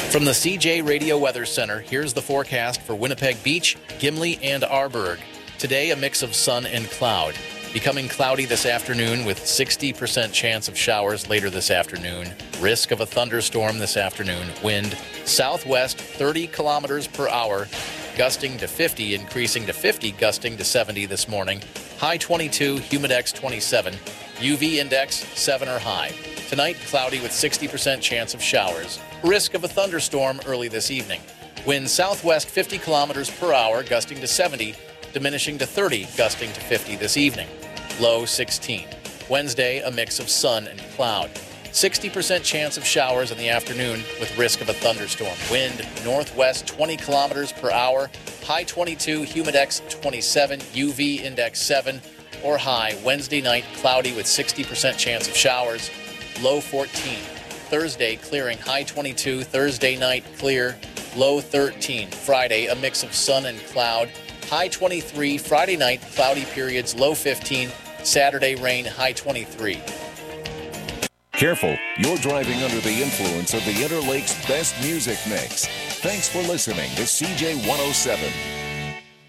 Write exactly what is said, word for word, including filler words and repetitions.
From the C J Radio Weather Center, here's the forecast for Winnipeg Beach, Gimli, and Arborg. Today, a mix of sun and cloud. Becoming cloudy this afternoon with sixty percent chance of showers later this afternoon. Risk of a thunderstorm this afternoon. Wind southwest thirty kilometers per hour, gusting to fifty, increasing to fifty, gusting to seventy this morning. High twenty-two, humidex twenty-seven, U V index seven or high. Tonight, cloudy with sixty percent chance of showers. Risk of a thunderstorm early this evening. Wind southwest fifty kilometers per hour, gusting to seventy, diminishing to thirty, gusting to fifty this evening. Low sixteen. Wednesday, a mix of sun and cloud. sixty percent chance of showers in the afternoon with risk of a thunderstorm. Wind northwest twenty kilometers per hour. High twenty-two, humidex twenty-seven, U V index seven or high. Wednesday night, cloudy with sixty percent chance of showers. Low fourteen. Thursday, clearing. High twenty-two. Thursday night, clear. Low thirteen. Friday, a mix of sun and cloud. High twenty-three. Friday night, cloudy periods. Low fifteen. Saturday, rain. High twenty-three. Careful, you're driving under the influence of the Interlake's best music mix. Thanks for listening to C J one oh seven.